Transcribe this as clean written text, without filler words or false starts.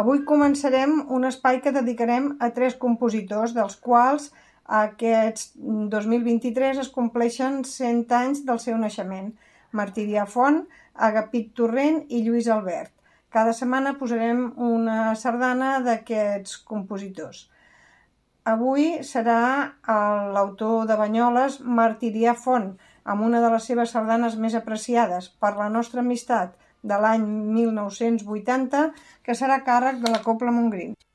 Avui començarem un espai que dedicarem a 3 compositors, dels quals aquest 2023 es compleixen 100 anys del seu naixement: Martirià Font, Agapit Torrent i Lluís Albert. Cada setmana posarem una sardana d'aquests compositors. Avui serà l'autor de Banyoles, Martirià Font, amb una de les seves sardanes més apreciades, Per la nostra amistat, de l'any 1980, que serà a càrrec de la Cobla Montgrí.